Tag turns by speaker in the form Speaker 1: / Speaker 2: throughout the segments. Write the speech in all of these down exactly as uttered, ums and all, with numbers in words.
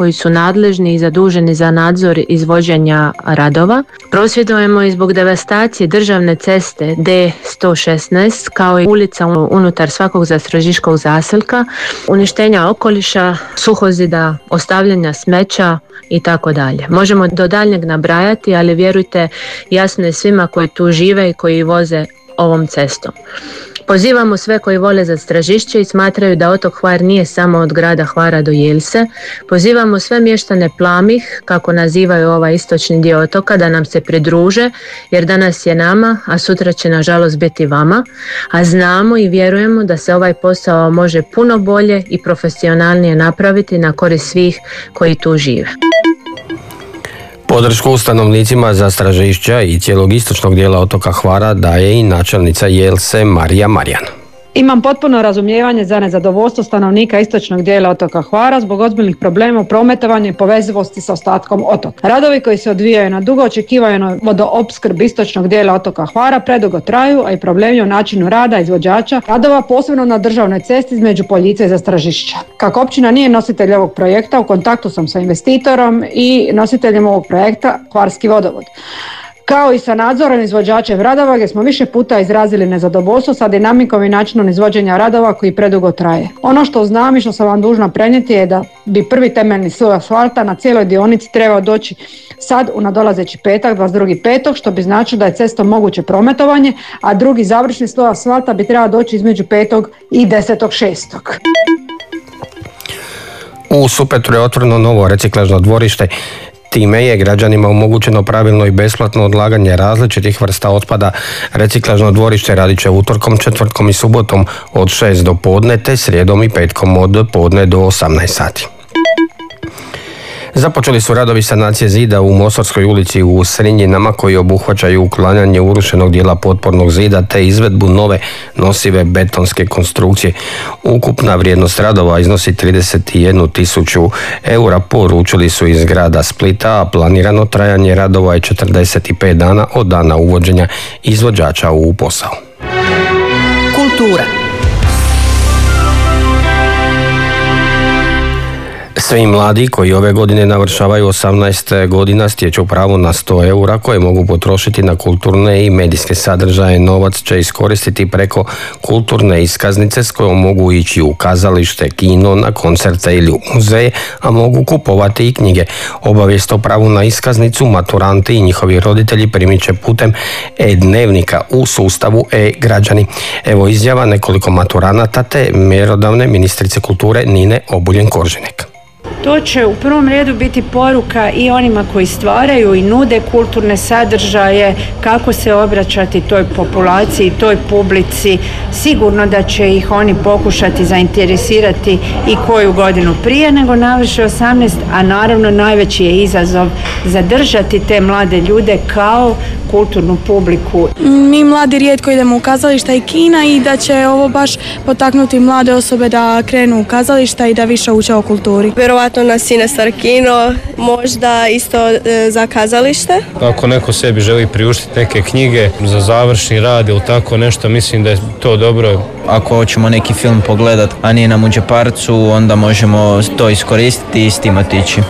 Speaker 1: koji su nadležni i zaduženi za nadzor izvođenja radova. Prosvjedujemo i zbog devastacije državne ceste D sto šesnaest kao i ulica unutar svakog zastražiškog zaseljka, uništenja okoliša, suhozida, ostavljanja smeća i tako dalje. Možemo do daljnjeg nabrajati, ali vjerujte, jasno je svima koji tu žive i koji voze ovom cestom. Pozivamo sve koji vole Zastražišće i smatraju da otok Hvar nije samo od grada Hvara do Jelse. Pozivamo sve mještane Plamih, kako nazivaju ovaj istočni dio otoka, da nam se pridruže, jer danas je nama, a sutra će nažalost biti vama, a znamo i vjerujemo da se ovaj posao može puno bolje i profesionalnije napraviti na korist svih koji tu žive.
Speaker 2: Podršku stanovnicima Zastražišća i cijelog istočnog dijela otoka Hvara daje i načelnica Jelse Marija Marijan.
Speaker 3: Imam potpuno razumijevanje za nezadovoljstvo stanovnika istočnog dijela otoka Hvara zbog ozbiljnih problema u prometovanju i povezivosti sa ostatkom otoka. Radovi koji se odvijaju na dugo očekivano vodoopskrb istočnog dijela otoka Hvara predugo traju, a i problemi u načinu rada izvođača radova, posebno na državnoj cesti između Poljica i Zastražišća. Kako općina nije nositelj ovog projekta, u kontaktu sam sa investitorom i nositeljem ovog projekta Hvarski vodovod, kao i sa nadzorom izvođačem radova, gdje smo više puta izrazili nezadovoljstvo sa dinamikom i načinom izvođenja radova koji predugo traje. Ono što znam i što sam vam dužna prenijeti je da bi prvi temeljni sloj asfalta na cijeloj dionici trebao doći sad u nadolazeći petak, dvadeset drugi petog, što bi značilo da je cestom moguće prometovanje, a drugi završni sloj asfalta bi trebao doći između petog i desetog šestog.
Speaker 2: U Supetru je otvoreno novo reciklažno dvorište. Time je građanima omogućeno pravilno i besplatno odlaganje različitih vrsta otpada. Reciklažno dvorište radit će utorkom, četvrtkom i subotom od šest do podne, te srijedom i petkom od podne do osamnaest sati. Započeli su radovi sanacije zida u Mostarskoj ulici u Srinjinama koji obuhvaćaju uklanjanje urušenog dijela potpornog zida te izvedbu nove nosive betonske konstrukcije. Ukupna vrijednost radova iznosi trideset jednu tisuću eura, poručili su iz grada Splita, a planirano trajanje radova je četrdeset pet dana od dana uvođenja izvođača u posao.
Speaker 4: Kultura.
Speaker 2: Svi mladi koji ove godine navršavaju osamnaest godina stječu pravo na sto eura koje mogu potrošiti na kulturne i medijske sadržaje. Novac će iskoristiti preko kulturne iskaznice s kojom mogu ići u kazalište, kino, na koncerte ili u muzeje, a mogu kupovati i knjige. Obavijest o pravu na iskaznicu maturanti i njihovi roditelji primit će putem e-dnevnika u sustavu e-građani. Evo izjava nekoliko maturanata te mjerodavne ministrice kulture Nine Obuljen-Koržinek.
Speaker 5: To će u prvom redu biti poruka i onima koji stvaraju i nude kulturne sadržaje, kako se obraćati toj populaciji, toj publici. Sigurno da će ih oni pokušati zainteresirati i koju godinu prije nego navrše osamnaest, a naravno najveći je izazov zadržati te mlade ljude kao kulturnu publiku.
Speaker 6: Mi mladi rijetko idemo u kazališta i kina i da će ovo baš potaknuti mlade osobe da krenu u kazališta i da više uče o kulturi.
Speaker 7: Vjerovatno na Sinestar kino, možda isto e, za kazalište.
Speaker 8: Ako neko sebi želi priuštiti neke knjige za završni rad ili tako nešto, mislim da je to dobro.
Speaker 9: Ako hoćemo neki film pogledat, a nije nam u džeparcu, onda možemo to iskoristiti i s tim otići.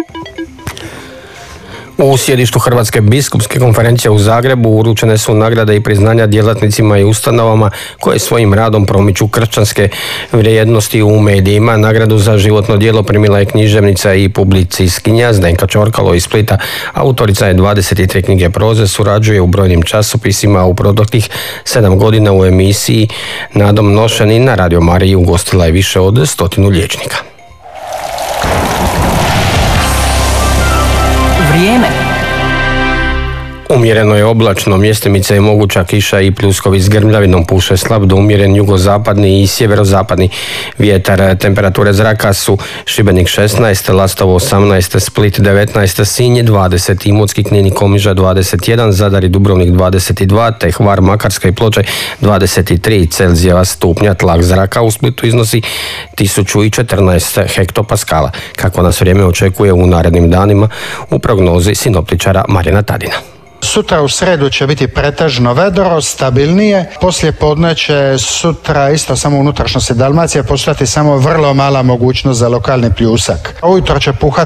Speaker 2: U sjedištu Hrvatske biskupske konferencije u Zagrebu uručene su nagrade i priznanja djelatnicima i ustanovama koje svojim radom promiču kršćanske vrijednosti u medijima. Nagradu za životno djelo primila je književnica i publicistkinja Zdenka Čorkalo iz Splita. Autorica je dvadeset tri knjige proze, surađuje u brojnim časopisima, u proteklih sedam godina u emisiji Nadom nošeni na Radio Mariji ugostila je više od stotinu liječnika.
Speaker 4: Vrijeme.
Speaker 2: Umjereno je oblačno, mjestimice je moguća kiša i pljuskovi s grmljavinom, puše slab do umjeren jugozapadni i sjeverozapadni vjetar. Temperature zraka su Šibenik šesnaest, Lastovo osamnaest, Split devetnaest, Sinj dvadeset, Imotski, Knin i Komiža dvadeset jedan, Zadar i Dubrovnik dvadeset dva, te Hvar, Makarska i Ploče dvadeset tri Celzijeva stupnja. Tlak zraka u Splitu iznosi tisuću četrnaest hektopaskala. Kako nas vrijeme očekuje u narednim danima u prognozi sinoptičara Marijana Tadina.
Speaker 10: Sutra u sredu će biti pretežno vedro, stabilnije. Poslije podne će sutra isto samo u unutrašnjosti Dalmacije postojati samo vrlo mala mogućnost za lokalni pljusak. Ujutro će puhati